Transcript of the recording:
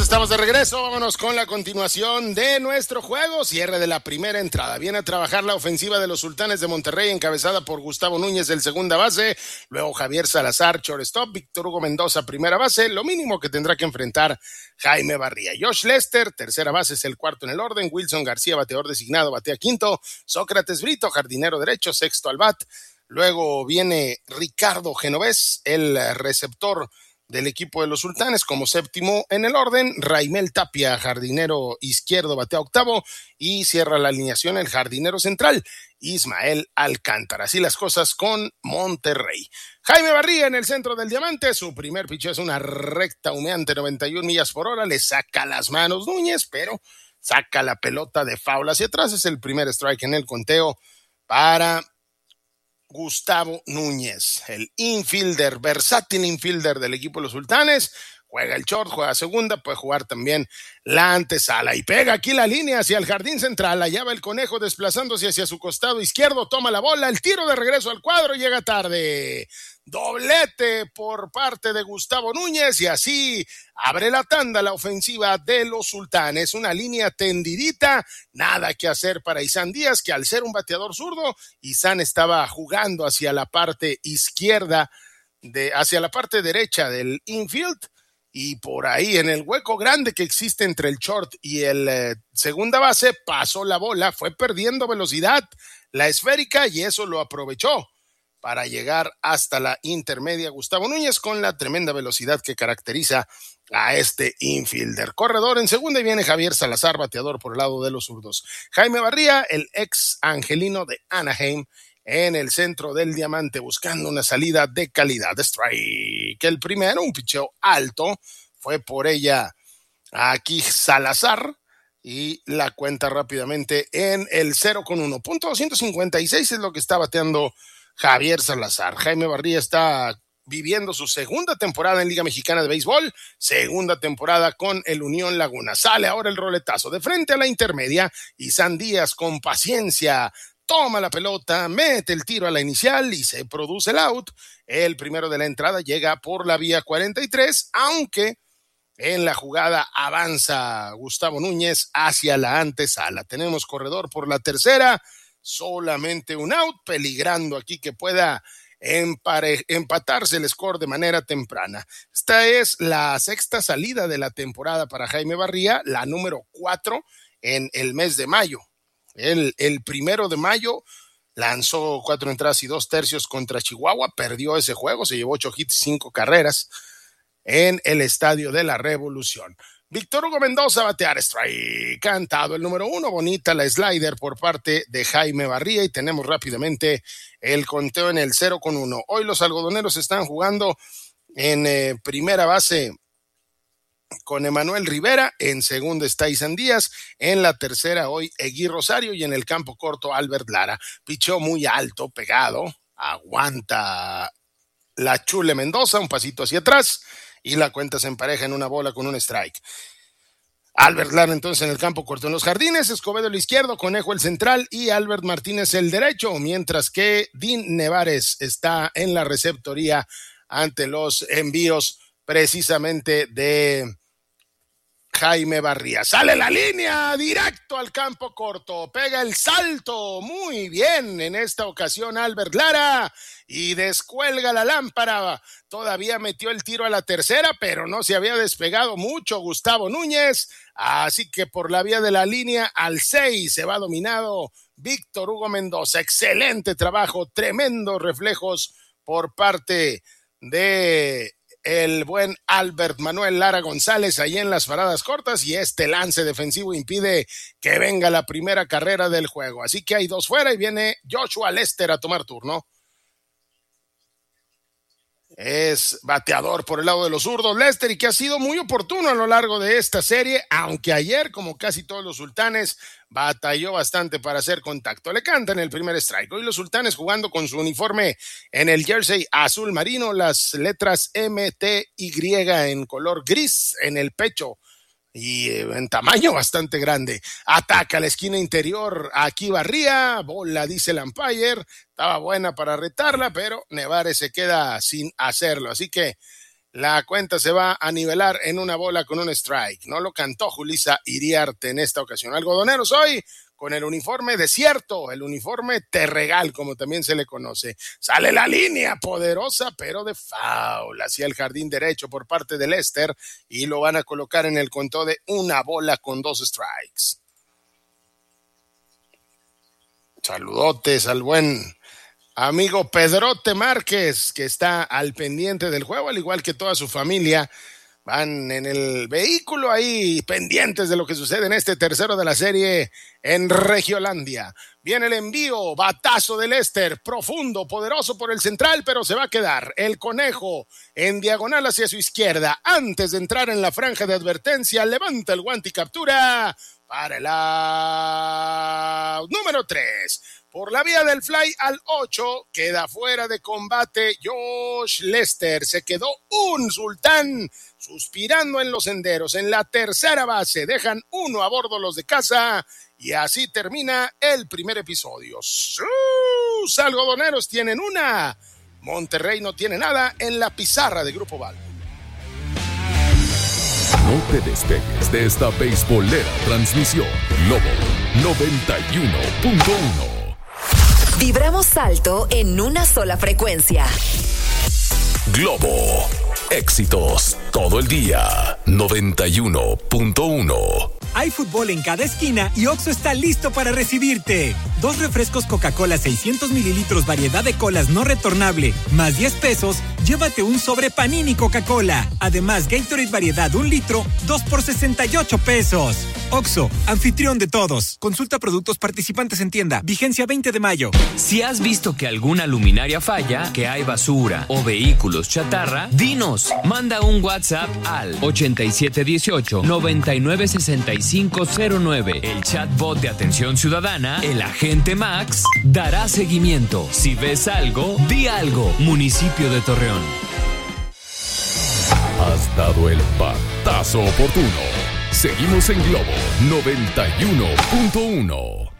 Estamos de regreso, vámonos con la continuación de nuestro juego, cierre de la primera entrada. Viene a trabajar la ofensiva de los Sultanes de Monterrey, encabezada por Gustavo Núñez, el segunda base, luego Javier Salazar, shortstop, Víctor Hugo Mendoza, primera base, lo mínimo que tendrá que enfrentar Jaime Barría. Josh Lester, tercera base, es el cuarto en el orden, Wilson García, bateador designado, batea quinto, Sócrates Brito, jardinero derecho, sexto al bat, luego viene Ricardo Genovés, el receptor del equipo de los Sultanes, como séptimo en el orden, Raimel Tapia, jardinero izquierdo, batea octavo, y cierra la alineación el jardinero central, Ismael Alcántara. Así las cosas con Monterrey. Jaime Barría en el centro del diamante, su primer picheo es una recta humeante, 91 millas por hora, le saca las manos Núñez, pero saca la pelota de foul hacia atrás, es el primer strike en el conteo para Gustavo Núñez, el infielder, versátil infielder del equipo de los Sultanes. Juega el short, juega segunda, puede jugar también la antesala y pega aquí la línea hacia el jardín central. Allá va el conejo desplazándose hacia su costado izquierdo, toma la bola, el tiro de regreso al cuadro, llega tarde. Doblete por parte de Gustavo Núñez y así abre la tanda la ofensiva de los Sultanes. Una línea tendidita, nada que hacer para Isan Díaz, que al ser un bateador zurdo, Isan estaba jugando hacia la parte izquierda, hacia la parte derecha del infield, y por ahí en el hueco grande que existe entre el short y el segunda base, pasó la bola, fue perdiendo velocidad la esférica y eso lo aprovechó para llegar hasta la intermedia Gustavo Núñez con la tremenda velocidad que caracteriza a este infielder. Corredor en segunda y viene Javier Salazar, bateador por el lado de los zurdos. Jaime Barría, el ex angelino de Anaheim, en el centro del diamante buscando una salida de calidad. Strike el primero, un picheo alto, fue por ella aquí Salazar y la cuenta rápidamente en el 0-1. .256 es lo que está bateando Javier Salazar. Jaime Barría está viviendo su segunda temporada en Liga Mexicana de Béisbol, segunda temporada con el Unión Laguna. Sale ahora el roletazo de frente a la intermedia y Isan Díaz con paciencia toma la pelota, mete el tiro a la inicial y se produce el out. El primero de la entrada llega por la vía 43, aunque en la jugada avanza Gustavo Núñez hacia la antesala. Tenemos corredor por la tercera, solamente un out, peligrando aquí que pueda empatarse el score de manera temprana. Esta es la sexta salida de la temporada para Jaime Barría, la número 4 en el mes de mayo. El 1 de mayo lanzó 4 entradas y 2 tercios contra Chihuahua, perdió ese juego, se llevó 8 hits, 5 carreras en el Estadio de la Revolución. Víctor Hugo Mendoza batear, strike cantado el número 1, bonita la slider por parte de Jaime Barría y tenemos rápidamente el conteo en el 0-1. Hoy los algodoneros están jugando en primera base con Emanuel Rivera, en segunda está Isan Díaz, en la tercera hoy Egui Rosario y en el campo corto Albert Lara. Pichó muy alto, pegado, aguanta la Chule Mendoza, un pasito hacia atrás y la cuenta se empareja en una bola con un strike. Albert Lara entonces en el campo corto en los jardines, Escobedo el izquierdo, Conejo el central y Albert Martínez el derecho, mientras que Dean Nevares está en la receptoría ante los envíos precisamente de Jaime Barría. Sale la línea, directo al campo corto, pega el salto, muy bien en esta ocasión Albert Lara y descuelga la lámpara. Todavía metió el tiro a la tercera, pero no se había despegado mucho Gustavo Núñez, así que por la vía de la línea al 6 se va dominado Víctor Hugo Mendoza. Excelente trabajo, tremendos reflejos por parte de el buen Albert Manuel Lara González ahí en las paradas cortas y este lance defensivo impide que venga la primera carrera del juego. Así que hay 2 fuera y viene Joshua Lester a tomar turno. Es bateador por el lado de los zurdos Lester y que ha sido muy oportuno a lo largo de esta serie, aunque ayer, como casi todos los Sultanes, batalló bastante para hacer contacto. Le cantan el primer strike. Hoy los Sultanes jugando con su uniforme en el jersey azul marino, las letras MTY en color gris en el pecho y en tamaño bastante grande. Ataca la esquina interior aquí Barría, bola dice el umpire, estaba buena para retarla, pero Nevares se queda sin hacerlo, así que la cuenta se va a nivelar en una bola con un strike. No lo cantó Julissa Iriarte en esta ocasión. Algodoneros hoy con el uniforme desierto, el uniforme terregal, como también se le conoce. Sale la línea poderosa, pero de foul hacia el jardín derecho por parte de Lester y lo van a colocar en el conteo de una bola con 2 strikes. Saludotes al buen amigo Pedrote Márquez, que está al pendiente del juego, al igual que toda su familia. Van en el vehículo ahí pendientes de lo que sucede en este tercero de la serie en Regiolandia. Viene el envío, batazo de Lester, profundo, poderoso por el central, pero se va a quedar el conejo en diagonal hacia su izquierda. Antes de entrar en la franja de advertencia, levanta el guante y captura para el out número 3. Por la vía del fly al 8, queda fuera de combate Josh Lester. Se quedó un sultán suspirando en los senderos. En la tercera base dejan uno a bordo los de casa y así termina el primer episodio. Sus algodoneros tienen una, Monterrey no tiene nada en la pizarra de Grupo Val. No te despegues de esta beisbolera transmisión. Globo 91.1. Vibramos alto en una sola frecuencia. Globo. Éxitos todo el día. 91.1. Hay fútbol en cada esquina y Oxxo está listo para recibirte. 2 refrescos Coca-Cola 600 mililitros variedad de colas no retornable, más 10 pesos, llévate un sobre Panini Coca-Cola. Además, Gatorade variedad 1 litro, 2 por 68 pesos. Oxxo, anfitrión de todos. Consulta productos participantes en tienda. Vigencia 20 de mayo. Si has visto que alguna luminaria falla, que hay basura o vehículos chatarra, dinos. Manda un WhatsApp al 8718-996509. El chatbot de atención ciudadana, el agente Max, dará seguimiento. Si ves algo, di algo. Municipio de Torreón. Has dado el batazo oportuno. Seguimos en Globo 91.1.